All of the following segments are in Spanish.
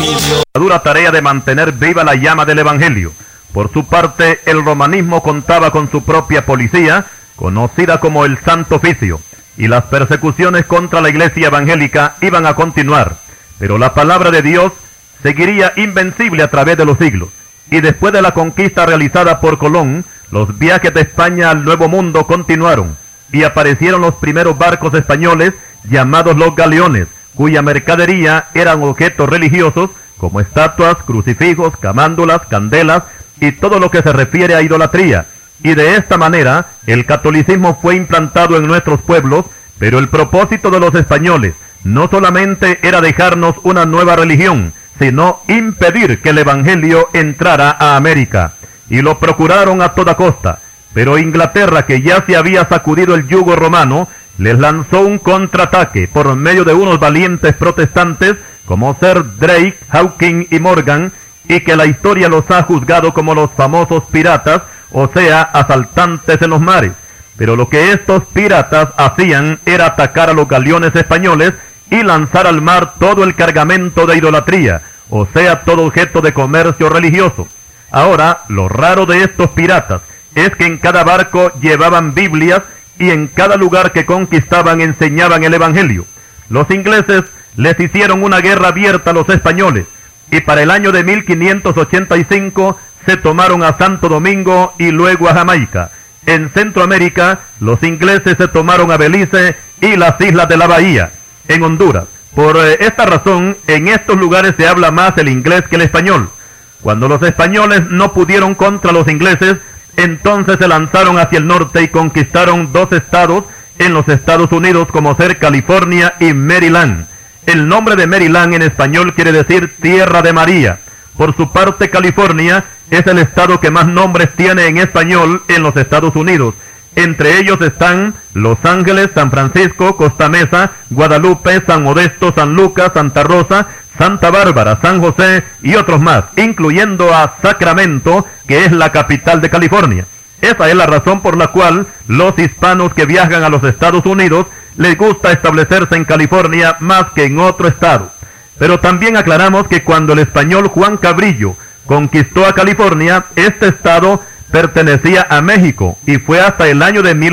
La dura tarea de mantener viva la llama del Evangelio. Por su parte, el romanismo contaba con su propia policía, conocida como el Santo Oficio, y las persecuciones contra la iglesia evangélica iban a continuar, pero la palabra de Dios seguiría invencible a través de los siglos. Y después de la conquista realizada por Colón, los viajes de España al Nuevo Mundo continuaron, y aparecieron los primeros barcos españoles llamados los galeones, cuya mercadería eran objetos religiosos como estatuas, crucifijos, camándulas, candelas y todo lo que se refiere a idolatría. Y de esta manera el catolicismo fue implantado en nuestros pueblos, pero el propósito de los españoles no solamente era dejarnos una nueva religión, sino impedir que el Evangelio entrara a América. Y lo procuraron a toda costa, pero Inglaterra, que ya se había sacudido el yugo romano, les lanzó un contraataque por medio de unos valientes protestantes como Sir Drake, Hawking y Morgan, y que la historia los ha juzgado como los famosos piratas, o sea, asaltantes en los mares. Pero lo que estos piratas hacían era atacar a los galeones españoles y lanzar al mar todo el cargamento de idolatría, o sea, todo objeto de comercio religioso. Ahora, lo raro de estos piratas es que en cada barco llevaban Biblias y en cada lugar que conquistaban enseñaban el Evangelio. Los ingleses les hicieron una guerra abierta a los españoles, y para el año de 1585 se tomaron a Santo Domingo y luego a Jamaica. En Centroamérica, los ingleses se tomaron a Belice y las islas de la Bahía. En Honduras, por esta razón, en estos lugares se habla más el inglés que el español. Cuando los españoles no pudieron contra los ingleses, entonces se lanzaron hacia el norte y conquistaron 2 estados en los Estados Unidos, como ser California y Maryland. El nombre de Maryland en español quiere decir Tierra de María. Por su parte, California es el estado que más nombres tiene en español en los Estados Unidos. Entre ellos están Los Ángeles, San Francisco, Costa Mesa, Guadalupe, San Modesto, San Lucas, Santa Rosa, Santa Bárbara, San José y otros más, incluyendo a Sacramento, que es la capital de California. Esa es la razón por la cual los hispanos que viajan a los Estados Unidos les gusta establecerse en California más que en otro estado. Pero también aclaramos que cuando el español Juan Cabrillo conquistó a California, este estado pertenecía a México, y fue hasta el año de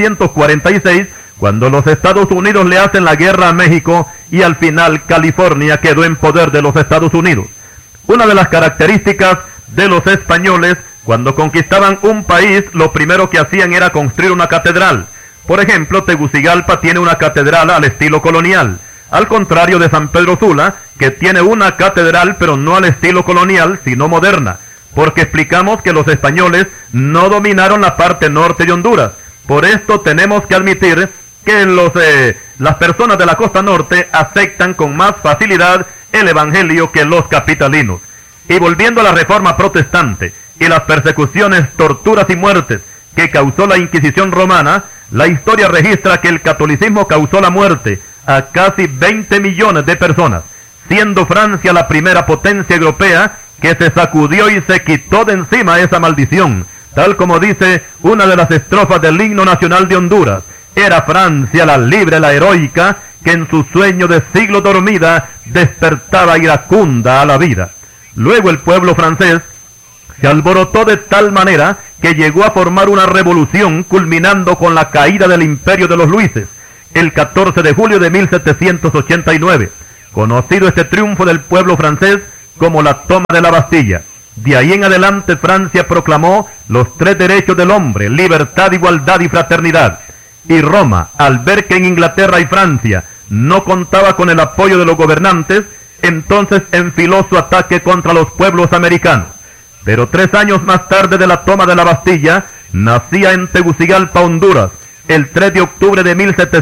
1846 cuando los Estados Unidos le hacen la guerra a México y al final California quedó en poder de los Estados Unidos. Una de las características de los españoles cuando conquistaban un país, lo primero que hacían era construir una catedral. Por ejemplo, Tegucigalpa tiene una catedral al estilo colonial, al contrario de San Pedro Sula, que tiene una catedral pero no al estilo colonial, sino moderna, porque explicamos que los españoles no dominaron la parte norte de Honduras. Por esto tenemos que admitir que las personas de la costa norte aceptan con más facilidad el Evangelio que los capitalinos. Y volviendo a la Reforma Protestante y las persecuciones, torturas y muertes que causó la Inquisición romana, la historia registra que el catolicismo causó la muerte a casi 20 millones de personas, siendo Francia la primera potencia europea que se sacudió y se quitó de encima esa maldición, tal como dice una de las estrofas del himno nacional de Honduras: era Francia la libre, la heroica, que en su sueño de siglo dormida despertaba iracunda a la vida. Luego el pueblo francés se alborotó de tal manera que llegó a formar una revolución, culminando con la caída del imperio de los Luises, el 14 de julio de 1789, conocido este triunfo del pueblo francés como la toma de la Bastilla. De ahí en adelante Francia proclamó los 3 derechos del hombre: libertad, igualdad y fraternidad. Y Roma, al ver que en Inglaterra y Francia no contaba con el apoyo de los gobernantes, entonces enfiló su ataque contra los pueblos americanos. Pero 3 años más tarde de la toma de la Bastilla, nacía en Tegucigalpa, Honduras, el 3 de octubre de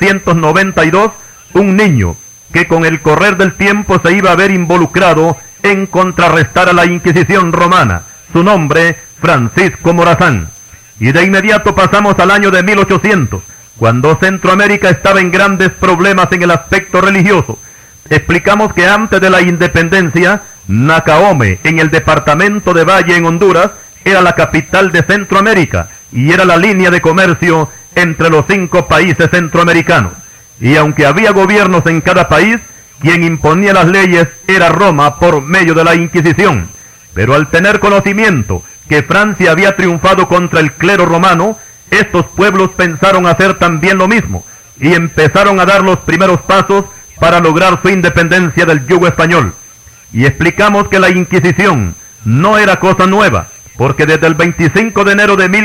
1792, un niño que con el correr del tiempo se iba a ver involucrado en contrarrestar a la Inquisición romana. Su nombre, Francisco Morazán. Y de inmediato pasamos al año de 1800, cuando Centroamérica estaba en grandes problemas en el aspecto religioso. Explicamos que antes de la independencia, Nacaome, en el departamento de Valle en Honduras, era la capital de Centroamérica y era la línea de comercio entre los 5 países centroamericanos. Y aunque había gobiernos en cada país, quien imponía las leyes era Roma por medio de la Inquisición. Pero al tener conocimiento que Francia había triunfado contra el clero romano, estos pueblos pensaron hacer también lo mismo y empezaron a dar los primeros pasos para lograr su independencia del yugo español. Y explicamos que la Inquisición no era cosa nueva, porque desde el 25 de enero de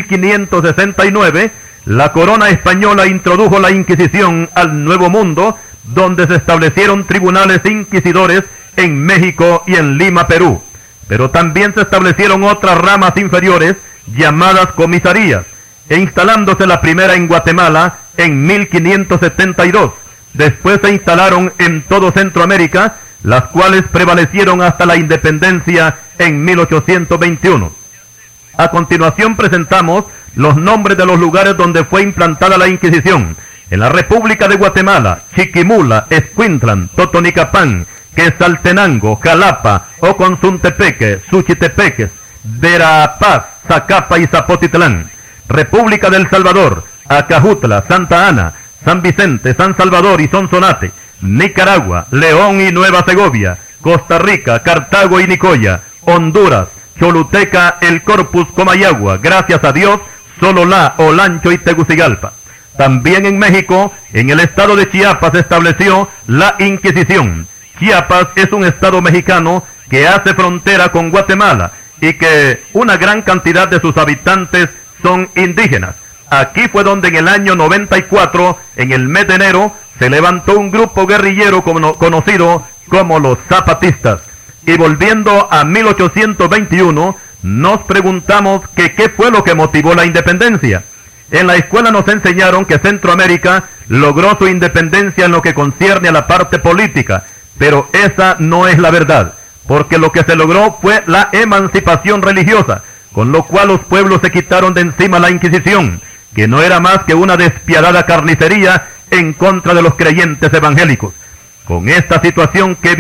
1569, la corona española introdujo la Inquisición al Nuevo Mundo, donde se establecieron tribunales inquisidores en México y en Lima, Perú. Pero también se establecieron otras ramas inferiores llamadas comisarías, e instalándose la primera en Guatemala en 1572. Después se instalaron en todo Centroamérica, las cuales prevalecieron hasta la independencia en 1821. A continuación presentamos los nombres de los lugares donde fue implantada la Inquisición. En la República de Guatemala: Chiquimula, Escuintlan, Totonicapán, Quetzaltenango, Jalapa, Oconzuntepeque, Suchitepeques, Verapaz, Zacapa y Zapotitlán. República del Salvador: Acajutla, Santa Ana, San Vicente, San Salvador y Sonsonate. Nicaragua: León y Nueva Segovia. Costa Rica: Cartago y Nicoya. Honduras: Choluteca, El Corpus, Comayagua. Gracias a Dios, Sololá, Olancho y Tegucigalpa. También en México, en el estado de Chiapas, se estableció la Inquisición. Chiapas es un estado mexicano que hace frontera con Guatemala y que una gran cantidad de sus habitantes son indígenas. Aquí fue donde en el año 94, en el mes de enero, se levantó un grupo guerrillero conocido como los zapatistas. Y volviendo a 1821, nos preguntamos que qué fue lo que motivó la independencia. En la escuela nos enseñaron que Centroamérica logró su independencia en lo que concierne a la parte política, pero esa no es la verdad, porque lo que se logró fue la emancipación religiosa, con lo cual los pueblos se quitaron de encima la Inquisición, que no era más que una despiadada carnicería en contra de los creyentes evangélicos. Con esta situación que se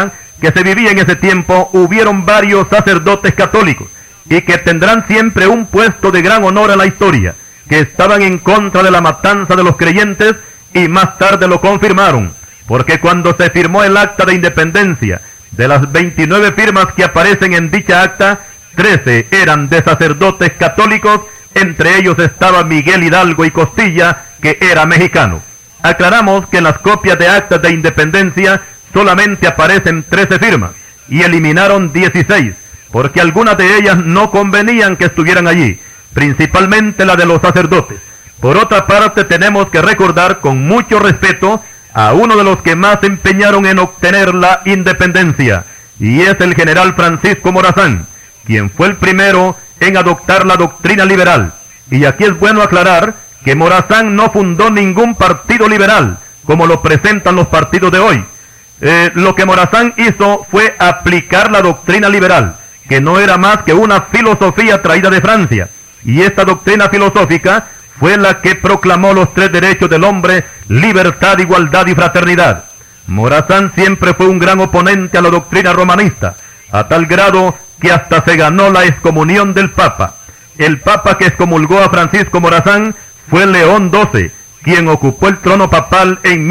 vivía en ese tiempo, hubieron varios sacerdotes católicos, y que tendrán siempre un puesto de gran honor en la historia, que estaban en contra de la matanza de los creyentes, y más tarde lo confirmaron, porque cuando se firmó el acta de independencia, de las 29 firmas que aparecen en dicha acta, 13 eran de sacerdotes católicos, entre ellos estaba Miguel Hidalgo y Costilla, que era mexicano. Aclaramos que en las copias de actas de independencia solamente aparecen 13 firmas, y eliminaron 16, porque algunas de ellas no convenían que estuvieran allí, principalmente la de los sacerdotes. Por otra parte, tenemos que recordar con mucho respeto a uno de los que más se empeñaron en obtener la independencia, y es el general Francisco Morazán, quien fue el primero en adoptar la doctrina liberal. Y aquí es bueno aclarar que Morazán no fundó ningún partido liberal, como lo presentan los partidos de hoy. Lo que Morazán hizo fue aplicar la doctrina liberal, que no era más que una filosofía traída de Francia, y esta doctrina filosófica fue la que proclamó los 3 derechos del hombre: libertad, igualdad y fraternidad. Morazán siempre fue un gran oponente a la doctrina romanista, a tal grado que hasta se ganó la excomunión del Papa. El Papa que excomulgó a Francisco Morazán fue León XII, quien ocupó el trono papal en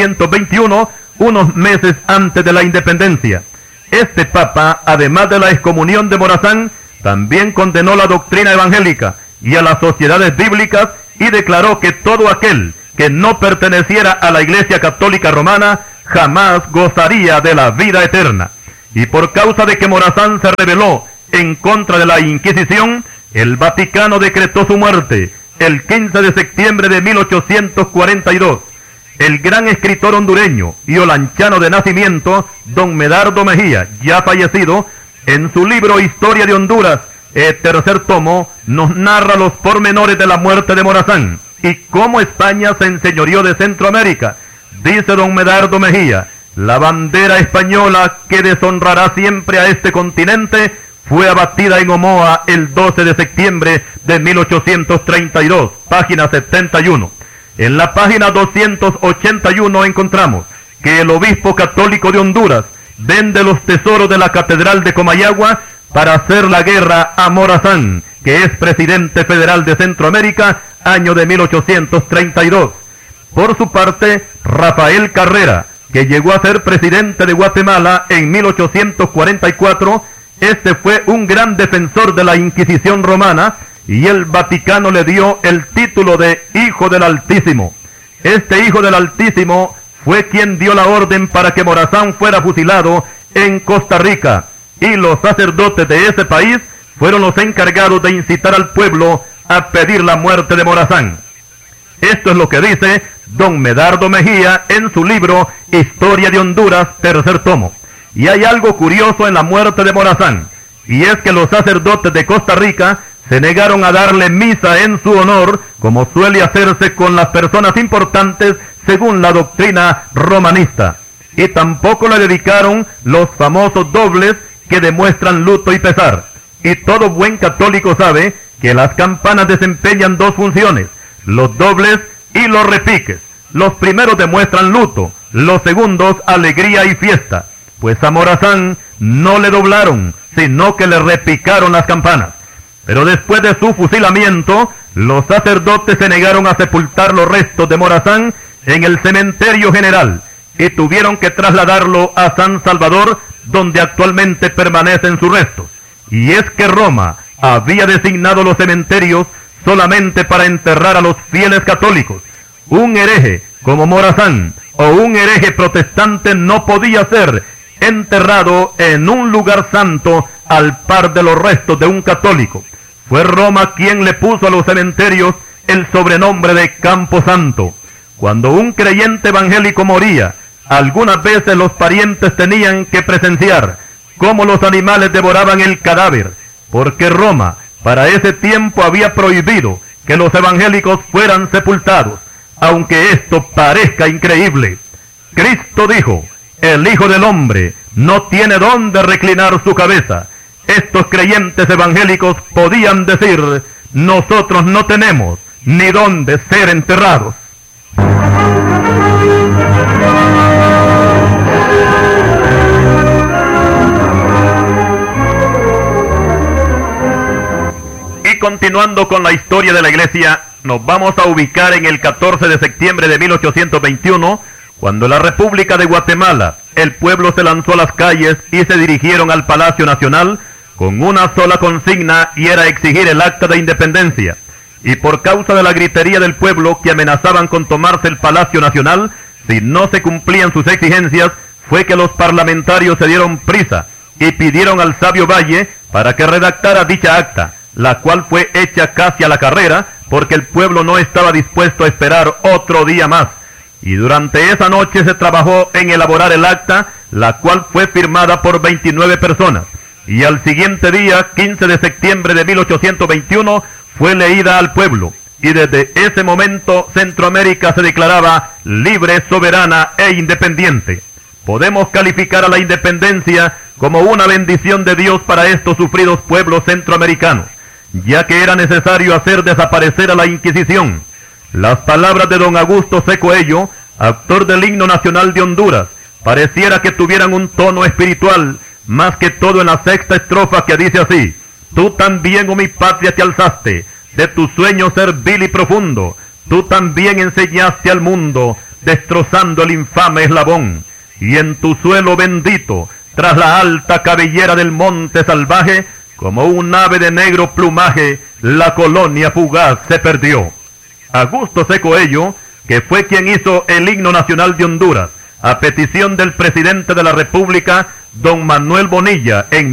1821, unos meses antes de la independencia. Este Papa, además de la excomunión de Morazán, también condenó la doctrina evangélica y a las sociedades bíblicas, y declaró que todo aquel que no perteneciera a la Iglesia Católica Romana jamás gozaría de la vida eterna. Y por causa de que Morazán se rebeló en contra de la Inquisición, el Vaticano decretó su muerte el 15 de septiembre de 1842. El gran escritor hondureño y olanchano de nacimiento, don Medardo Mejía, ya fallecido, en su libro Historia de Honduras, tercer tomo, nos narra los pormenores de la muerte de Morazán y cómo España se enseñoreó de Centroamérica. Dice don Medardo Mejía: la bandera española que deshonrará siempre a este continente fue abatida en Omoa el 12 de septiembre de 1832, página 71. En la página 281 encontramos que el obispo católico de Honduras vende los tesoros de la Catedral de Comayagua para hacer la guerra a Morazán, que es presidente federal de Centroamérica, año de 1832. Por su parte, Rafael Carrera, que que llegó a ser presidente de Guatemala en 1844, este fue un gran defensor de la Inquisición romana y el Vaticano le dio el título de Hijo del Altísimo. Este Hijo del Altísimo fue quien dio la orden para que Morazán fuera fusilado en Costa Rica, y los sacerdotes de ese país fueron los encargados de incitar al pueblo a pedir la muerte de Morazán. Esto es lo que dice don Medardo Mejía en su libro Historia de Honduras, tercer tomo. Y hay algo curioso en la muerte de Morazán, y es que los sacerdotes de Costa Rica se negaron a darle misa en su honor, como suele hacerse con las personas importantes según la doctrina romanista. Y tampoco le dedicaron los famosos dobles que demuestran luto y pesar. Y todo buen católico sabe que las campanas desempeñan dos funciones, los dobles y los repiques. Los primeros demuestran luto, los segundos alegría y fiesta. Pues a Morazán no le doblaron, sino que le repicaron las campanas. Pero después de su fusilamiento, los sacerdotes se negaron a sepultar los restos de Morazán en el cementerio general y tuvieron que trasladarlo a San Salvador, donde actualmente permanecen sus restos. Y es que Roma había designado los cementerios solamente para enterrar a los fieles católicos. Un hereje como Morazán o un hereje protestante no podía ser enterrado en un lugar santo al par de los restos de un católico. Fue Roma quien le puso a los cementerios el sobrenombre de Campo Santo. Cuando un creyente evangélico moría, algunas veces los parientes tenían que presenciar cómo los animales devoraban el cadáver, porque Roma para ese tiempo había prohibido que los evangélicos fueran sepultados, aunque esto parezca increíble. Cristo dijo: el Hijo del Hombre no tiene dónde reclinar su cabeza. Estos creyentes evangélicos podían decir: nosotros no tenemos ni dónde ser enterrados. Y continuando con la historia de la iglesia, nos vamos a ubicar en el 14 de septiembre de 1821, cuando en la República de Guatemala el pueblo se lanzó a las calles y se dirigieron al Palacio Nacional con una sola consigna, y era exigir el acta de independencia. Y por causa de la gritería del pueblo, que amenazaban con tomarse el Palacio Nacional si no se cumplían sus exigencias, fue que los parlamentarios se dieron prisa y pidieron al sabio Valle para que redactara dicha acta, la cual fue hecha casi a la carrera, porque el pueblo no estaba dispuesto a esperar otro día más. Y durante esa noche se trabajó en elaborar el acta, la cual fue firmada por 29 personas. Y al siguiente día, 15 de septiembre de 1821, fue leída al pueblo. Y desde ese momento Centroamérica se declaraba libre, soberana e independiente. Podemos calificar a la independencia como una bendición de Dios para estos sufridos pueblos centroamericanos, ya que era necesario hacer desaparecer a la Inquisición. Las palabras de don Augusto C. Coello, autor del himno nacional de Honduras, pareciera que tuvieran un tono espiritual, más que todo en la sexta estrofa, que dice así: tú también, oh mi patria, te alzaste de tu sueño servil y profundo, tú también enseñaste al mundo, destrozando el infame eslabón, y en tu suelo bendito, tras la alta cabellera del monte salvaje, como un ave de negro plumaje, la colonia fugaz se perdió. Augusto C. Coello, que fue quien hizo el himno nacional de Honduras, a petición del presidente de la República, don Manuel Bonilla, en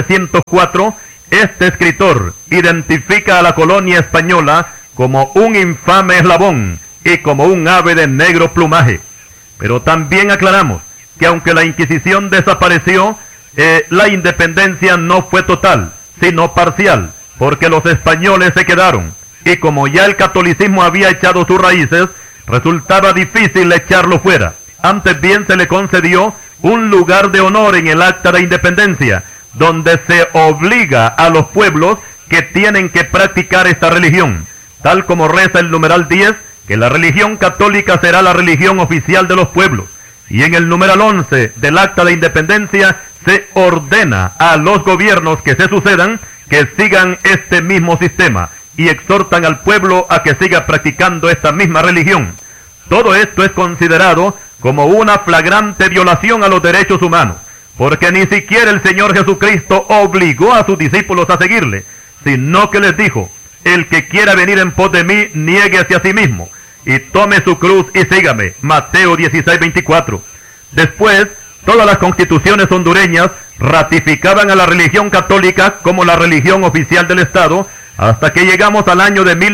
1904, este escritor identifica a la colonia española como un infame eslabón y como un ave de negro plumaje. Pero también aclaramos que aunque la Inquisición desapareció, la independencia no fue total, sino parcial, porque los españoles se quedaron, y como ya el catolicismo había echado sus raíces, resultaba difícil echarlo fuera. Antes bien se le concedió un lugar de honor en el acta de independencia, donde se obliga a los pueblos que tienen que practicar esta religión, tal como reza el numeral 10, que la religión católica será la religión oficial de los pueblos. Y en el numeral 11 del acta de independencia se ordena a los gobiernos que se sucedan que sigan este mismo sistema, y exhortan al pueblo a que siga practicando esta misma religión. Todo esto es considerado como una flagrante violación a los derechos humanos, porque ni siquiera el Señor Jesucristo obligó a sus discípulos a seguirle, sino que les dijo: el que quiera venir en pos de mí, niéguese a sí mismo, y tome su cruz y sígame. Mateo 16:24. Después, todas las constituciones hondureñas ratificaban a la religión católica como la religión oficial del Estado, hasta que llegamos al año de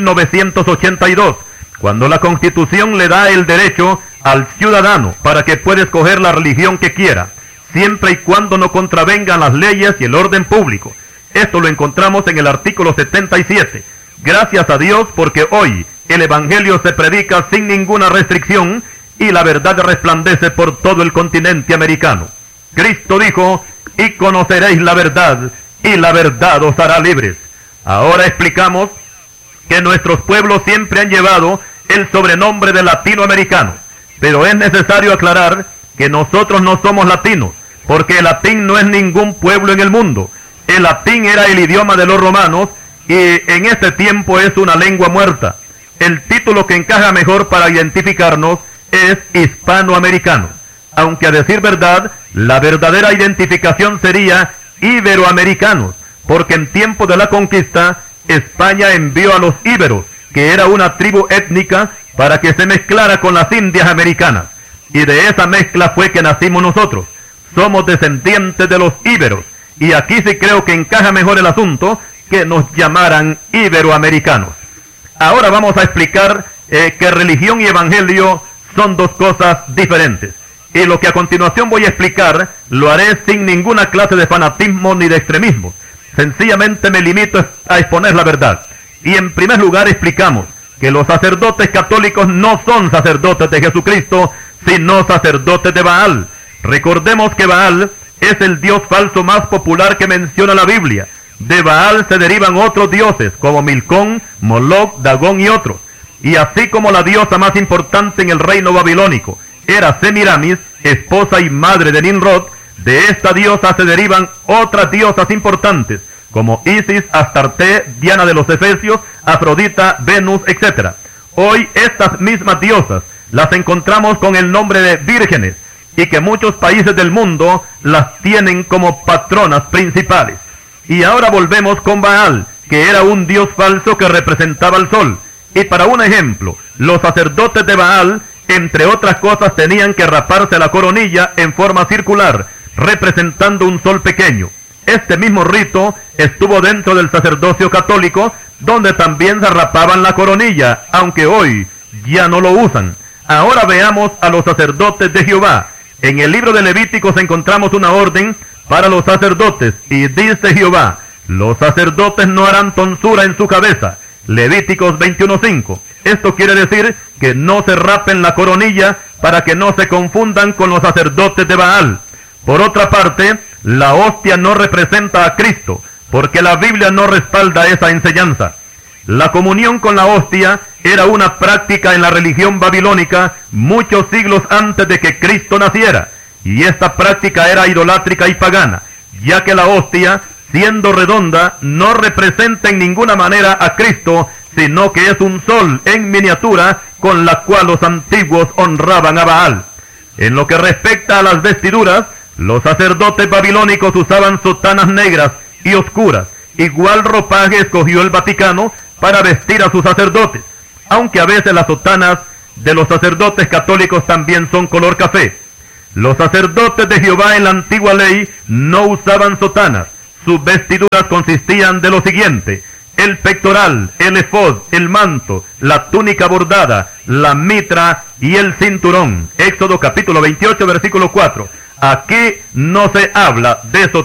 1982, cuando la Constitución le da el derecho al ciudadano para que pueda escoger la religión que quiera, siempre y cuando no contravengan las leyes y el orden público. Esto lo encontramos en el artículo 77. Gracias a Dios, porque hoy el Evangelio se predica sin ninguna restricción y la verdad resplandece por todo el continente americano. Cristo dijo: y conoceréis la verdad, y la verdad os hará libres. Ahora explicamos que nuestros pueblos siempre han llevado el sobrenombre de latinoamericanos, pero es necesario aclarar que nosotros no somos latinos, porque el latín no es ningún pueblo en el mundo. El latín era el idioma de los romanos y en este tiempo es una lengua muerta. El título que encaja mejor para identificarnos es hispanoamericano, aunque a decir verdad, la verdadera identificación sería iberoamericanos, porque en tiempo de la conquista, España envió a los íberos, que era una tribu étnica, para que se mezclara con las Indias americanas, y de esa mezcla fue que nacimos nosotros. Somos descendientes de los íberos, y aquí sí creo que encaja mejor el asunto que nos llamaran iberoamericanos. Ahora vamos a explicar que religión y evangelio son dos cosas diferentes. Y lo que a continuación voy a explicar, lo haré sin ninguna clase de fanatismo ni de extremismo. Sencillamente me limito a exponer la verdad. Y en primer lugar explicamos que los sacerdotes católicos no son sacerdotes de Jesucristo, sino sacerdotes de Baal. Recordemos que Baal es el dios falso más popular que menciona la Biblia. De Baal se derivan otros dioses, como Milcón, Moloc, Dagón y otros. Y así como la diosa más importante en el reino babilónico era Semiramis, esposa y madre de Nimrod, de esta diosa se derivan otras diosas importantes, como Isis, Astarte, Diana de los Efesios, Afrodita, Venus, etc. Hoy estas mismas diosas las encontramos con el nombre de vírgenes, y que muchos países del mundo las tienen como patronas principales. Y ahora volvemos con Baal, que era un dios falso que representaba al sol. Y para un ejemplo, los sacerdotes de Baal, entre otras cosas, tenían que raparse la coronilla en forma circular, representando un sol pequeño. Este mismo rito estuvo dentro del sacerdocio católico, donde también se rapaban la coronilla, aunque hoy ya no lo usan. Ahora veamos a los sacerdotes de Jehová. En el libro de Levíticos encontramos una orden para los sacerdotes, y dice Jehová: los sacerdotes no harán tonsura en su cabeza. Levíticos 21:5. Esto quiere decir que no se rapen la coronilla para que no se confundan con los sacerdotes de Baal. Por otra parte, la hostia no representa a Cristo, porque la Biblia no respalda esa enseñanza. La comunión con la hostia era una práctica en la religión babilónica muchos siglos antes de que Cristo naciera, y esta práctica era idolátrica y pagana, ya que la hostia, siendo redonda, no representa en ninguna manera a Cristo, sino que es un sol en miniatura con la cual los antiguos honraban a Baal. En lo que respecta a las vestiduras, los sacerdotes babilónicos usaban sotanas negras y oscuras. Igual ropaje escogió el Vaticano para vestir a sus sacerdotes, aunque a veces las sotanas de los sacerdotes católicos también son color café. Los sacerdotes de Jehová en la antigua ley no usaban sotanas. Sus vestiduras consistían de lo siguiente: el pectoral, el efod, el manto, la túnica bordada, la mitra y el cinturón. Éxodo capítulo 28, versículo 4. Aquí no se habla de sotanas.